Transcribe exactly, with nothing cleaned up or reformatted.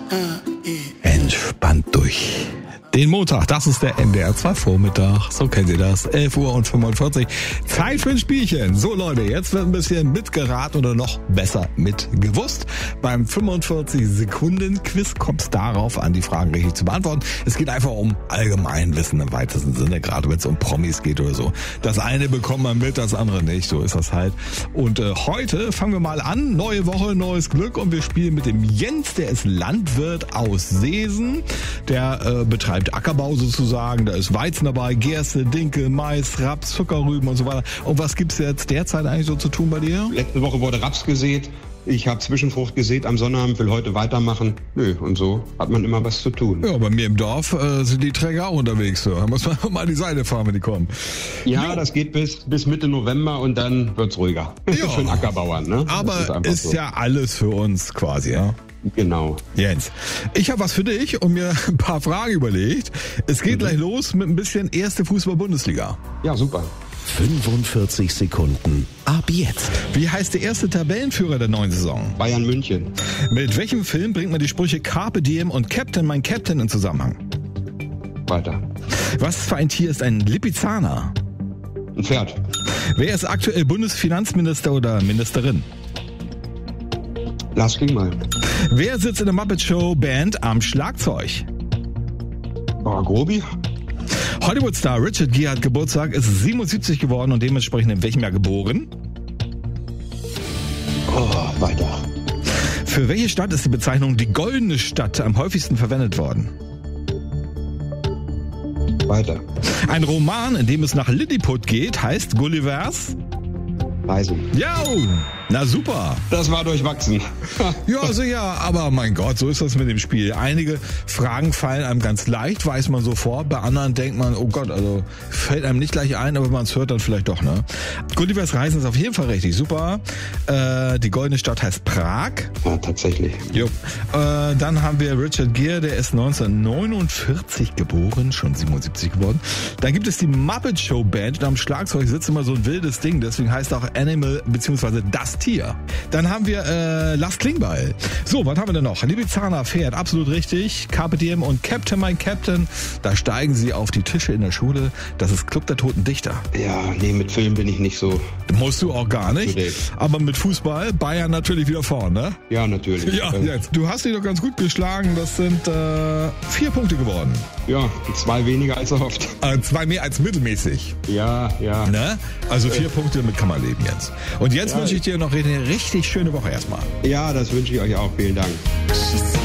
Entspannt durch den Montag, das ist der N D R zwei Vormittag, so kennt ihr das, elf Uhr und fünfundvierzig, Zeit für ein Spielchen. So Leute, jetzt wird ein bisschen mitgeraten oder noch besser mitgewusst. Beim fünfundvierzig Sekunden Quiz kommt es darauf an, die Fragen richtig zu beantworten. Es geht einfach um Allgemeinwissen im weitesten Sinne, gerade wenn es um Promis geht oder so. Das eine bekommt man mit, das andere nicht, so ist das halt. Und äh, heute fangen wir mal an, neue Woche, neues Glück und wir spielen mit dem Jens, der ist Landwirt aus Seesen, der äh, betreibt Ackerbau sozusagen, da ist Weizen dabei, Gerste, Dinkel, Mais, Raps, Zuckerrüben und so weiter. Und was gibt's jetzt derzeit eigentlich so zu tun bei dir? Letzte Woche wurde Raps gesät. Ich habe Zwischenfrucht gesät am Sonnabend, will heute weitermachen. Nö, und so hat man immer was zu tun. Ja, bei mir im Dorf äh, sind die Träger auch unterwegs. So. Da muss man mal an die Seite fahren, wenn die kommen. Ja, jo. Das geht bis, bis Mitte November und dann wird's ruhiger. Ja. Für den Ackerbauern, ne? Aber ist, ist so. Ja alles für uns quasi, ja. Genau. Jens, ich habe was für dich und mir ein paar Fragen überlegt. Es geht mhm. gleich los mit ein bisschen erste Fußball-Bundesliga. Ja, super. fünfundvierzig Sekunden ab jetzt. Wie heißt der erste Tabellenführer der neuen Saison? Bayern München. Mit welchem Film bringt man die Sprüche Carpe Diem und Captain, mein Captain in Zusammenhang? Weiter. Was für ein Tier ist ein Lipizzaner? Ein Pferd. Wer ist aktuell Bundesfinanzminister oder Ministerin? Lars Klingbeil. Wer sitzt in der Muppet Show Band am Schlagzeug? Oh, Grobi. Hollywood-Star Richard Gere hat Geburtstag, ist siebenundsiebzig geworden und dementsprechend in welchem Jahr geboren? Oh, weiter. Für welche Stadt ist die Bezeichnung die goldene Stadt am häufigsten verwendet worden? Weiter. Ein Roman, in dem es nach Lilliput geht, heißt Gullivers? Reisen. Ja, na super. Das war durchwachsen. Ja, also ja, aber mein Gott, so ist das mit dem Spiel. Einige Fragen fallen einem ganz leicht, weiß man sofort. Bei anderen denkt man, oh Gott, also fällt einem nicht gleich ein, aber wenn man es hört, dann vielleicht doch, ne? Gullivers Reisen ist auf jeden Fall richtig, super. Äh, die goldene Stadt heißt Prag. Ja, tatsächlich. Jo. Äh, dann haben wir Richard Gere, der ist neunzehnhundertneunundvierzig geboren, schon siebenundsiebzig geworden. Dann gibt es die Muppet Show Band und am Schlagzeug sitzt immer so ein wildes Ding, deswegen heißt auch Animal beziehungsweise das Tier. Dann haben wir äh, Lars Klingbeil. So, was haben wir denn noch? Lipizzaner, Pferd, absolut richtig. Carpe Diem und Captain, mein Captain. Da steigen sie auf die Tische in der Schule. Das ist Club der Toten Dichter. Ja, nee, mit Film bin ich nicht so. Musst du auch gar nicht. Nee. Aber mit Fußball, Bayern natürlich wieder vorne, ne? Ja, natürlich. Ja, jetzt. Du hast dich doch ganz gut geschlagen. Das sind äh, vier Punkte geworden. Ja, zwei weniger als erhofft. Äh, zwei mehr als mittelmäßig. Ja, ja. Ne? Also vier äh. Punkte, damit kann man leben jetzt. Und jetzt ja. wünsche ich dir noch eine richtig schöne Woche erstmal. Ja, das wünsche ich euch auch. Vielen Dank.